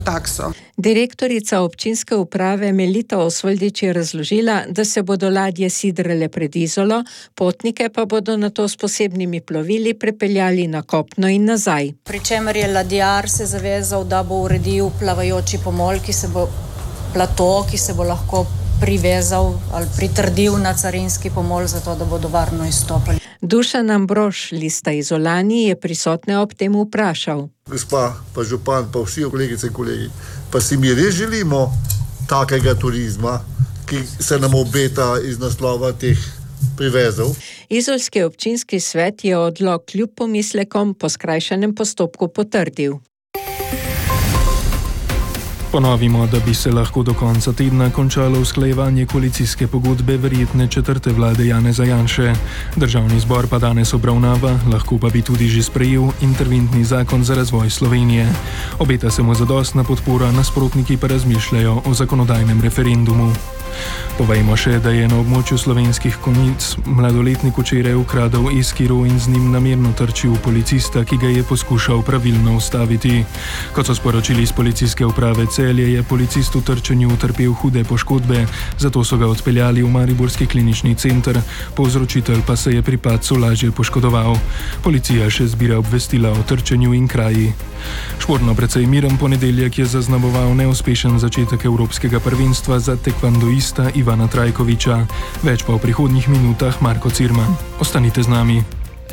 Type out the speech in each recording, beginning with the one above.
takso. Direktorica občinske uprave Melita Osvaldič je razložila, da se bodo ladje sidrale pred Izolo, potnike pa bodo nato s posebnimi plovili prepeljali na kopno in nazaj. Pri čemer je ladjar se zavezal, da bo uredil plavajoči pomol, plato, ki se bo lahko privezal ali pritrdil na carinski pomol, zato da bodo varno izstopali. Dušan Ambrož, Lista Izolani, je prisotne ob tem vprašal. Gospa, pa župan, pa vsi kolegice in kolegi, pa si mi res želimo takega turizma, ki se nam obeta iz naslova teh privezov. Izolski občinski svet je odlok kljub pomislekom po skrajšanem postopku potrdil. Ponovimo, da bi se lahko do konca tedna končalo usklajevanje koalicijske pogodbe verjetne četrte vlade Janeza Janše. Državni zbor pa danes obravnava, lahko pa bi tudi že sprejel interventni zakon za razvoj Slovenije. Obeta se mu zadostna podpora, nasprotniki pa razmišljajo o zakonodajnem referendumu. Povejmo še, da je na območju Slovenskih Konjic mladoletnik včeraj ukradel eskiro in z njim namerno trčil policista, ki ga je poskušal pravilno ustaviti. Kot so sporočili iz policijske uprave Celje, je policist v trčenju utrpel hude poškodbe, zato so ga odpeljali v mariborski klinični center, povzročitelj pa se je pri padcu lažje poškodoval. Policija še zbira obvestila o trčenju in kraji. Športno precej miren ponedeljek je zaznamoval neuspešen začetek evropskega prvenstva za tekvandoista Ivana Trajkoviča. Več pa v prihodnjih minutah Marko Cirman. Ostanite z nami.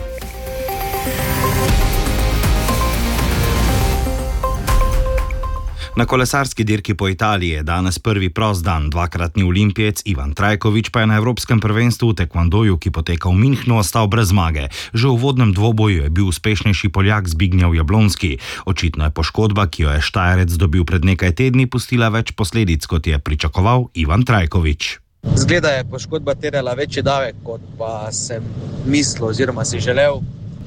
Na kolesarski dirki po Italiji je danes prvi prost dan. Dvakratni olimpijec Ivan Trajkovič pa je na evropskem prvenstvu v tekvandoju, ki poteka v Münchnu, ostal brez zmage. Že v uvodnem dvoboju je bil uspešnejši Poljak Zbigniew Jablonski. Očitno je poškodba, ki jo je Štajerec dobil pred nekaj tedni, pustila več posledic, kot je pričakoval Ivan Trajkovič. Zgleda je poškodba terjala večji davek, kot pa sem mislil oziroma si želel.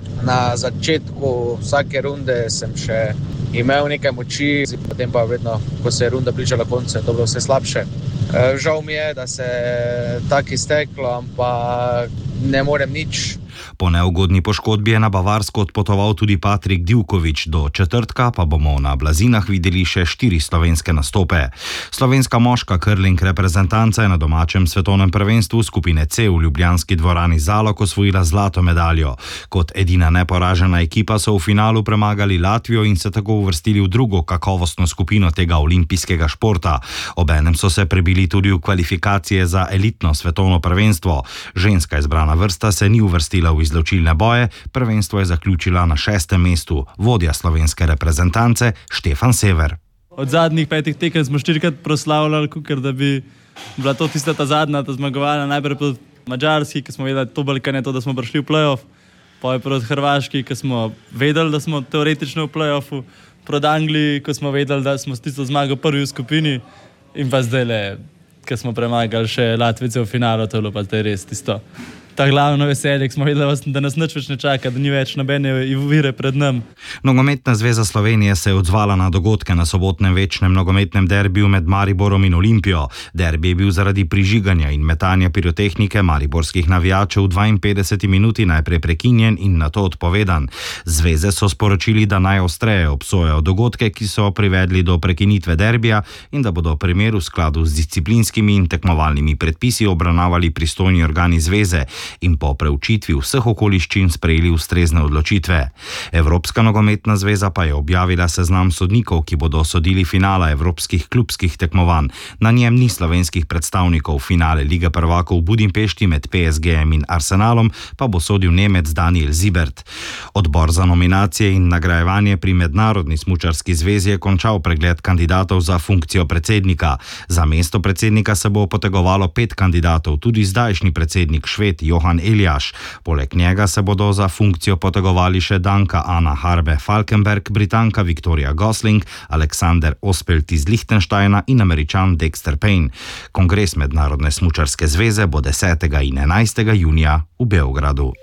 Na začetku vsake runde sem še imel nekaj moči, potem pa vedno, ko se je runda bližala koncu, je to bilo vse slabše. Žal mi je, da se je tako izteklo, ampak ne morem nič. Po neugodni poškodbi je na Bavarsko odpotoval tudi Patrik Divković, do četrtka pa bomo na Blazinah videli še 4 slovenske nastope. Slovenska moška curling reprezentanca je na domačem svetovnem prvenstvu skupine C v ljubljanski dvorani Zalog osvojila zlato medaljo. Kot edina neporažena ekipa so v finalu premagali Latvijo in se tako uvrstili v drugo kakovostno skupino tega olimpijskega športa. Obenem so se prebili tudi v kvalifikacije za elitno svetovno prvenstvo. Ženska izbrana vrsta se ni uvrstila v izločilne boje, prvenstvo je zaključila na 6. mestu. Vodja slovenske reprezentance Štefan Sever. Od zadnjih 5 tekem smo 4-krat proslavljali, ker da bi bila to tista ta zadnja, ta zmagovalna, najprej proti Madžarski, ki smo vedeli, to balkane to, da smo prišli v play-off, pa je proti Hrvaški, ki smo vedeli, da smo teoretično v play-offu, proti Angliji, ko smo vedeli, da smo s tisto zmago prvi v skupini, in pa zdaj, ko smo premagali še Latvice v finalu, to je bilo pa res tisto. Ta glavno veselje, smo videli, da nas nič več ne čaka, da ni več nobene ovire pred nam. Nogometna zveza Slovenije se je odzvala na dogodke na sobotnem večnem nogometnem derbiju med Mariborom in Olimpijo. Derbi je bil zaradi prižiganja in metanja pirotehnike mariborskih navijačev v 52 minuti najprej prekinjen in nato odpovedan. Zveze so sporočili, da najostreje obsojajo dogodke, ki so privedli do prekinitve derbija in da bodo primer v skladu z disciplinskimi in tekmovalnimi predpisi obravnavali pristojni organi zveze in po preučitvi vseh okoliščin sprejeli ustrezne odločitve. Evropska nogometna zveza pa je objavila seznam sodnikov, ki bodo sodili finala evropskih klubskih tekmovanj. Na njem ni slovenskih predstavnikov. Finale Lige prvakov v Budimpešti med PSG-jem in Arsenalom pa bo sodil Nemec Daniel Zibert. Odbor za nominacije in nagrajevanje pri Mednarodni smučarski zvezi je končal pregled kandidatov za funkcijo predsednika. Za mesto predsednika se bo potegovalo 5 kandidatov, tudi zdajšnji predsednik Šved Johan Elias. Poleg njega se bodo za funkcijo potegovali še Danka Anna Harbe Falkenberg, Britanka Victoria Gosling, Alexander Ospelt iz Liechtensteina in Američan Dexter Payne. Kongres Mednarodne smučarske zveze bo 10. in 11. junija v Beogradu.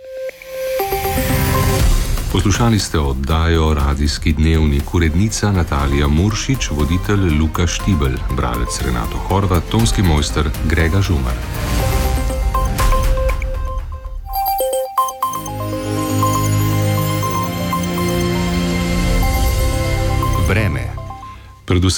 Poslušali ste oddajo Radijski dnevnik, urednica Natalija Muršič, voditelj Luka Štibelj, bralec Renato Horvat, tonski mojster Grega Žumar.